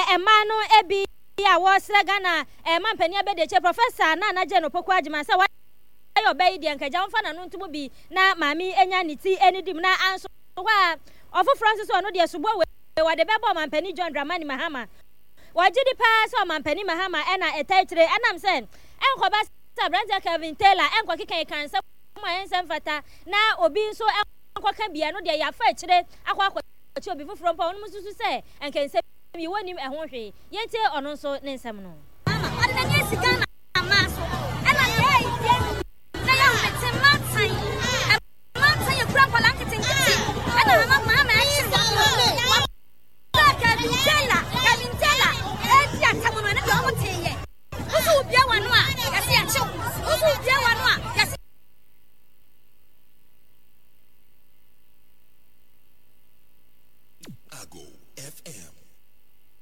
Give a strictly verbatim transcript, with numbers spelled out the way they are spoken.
ema no ebi ya wo srega na e mampani abedeche professor na na je no poko agima se wa ayo be di ankaja mfa na no ntumo bi na maami enya niti enidim na anso wa ofu Francis ono de subo we wa de bebo mampani John Dramani Mahama wajidi pa so mampani Mahama ena etaitre anam sen enko ba Brenda Kevin Taylor enko kikan kan se mo ensem fata na obi nso enko ka bia no de ya fa kire akwa akwa chi obi foforo mpa ono mususu se enkan se mi woni ehwo hwe yente ono nso ne nsem no mama odanya sika na amaso ena ye ye na ya mete matai matai ya kura kwa lankiti ngiti ena mama mama ayi so Kevin Taylor Kevin Taylor e dia tamu no na de omo teye usu bia wanu a yesi ya chi usu bia wanu a yesi Ago F M